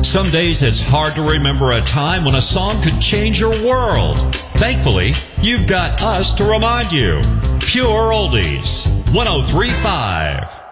Some days it's hard to remember a time when a song could change your world. Thankfully, you've got us to remind you. Pure Oldies, 103.5.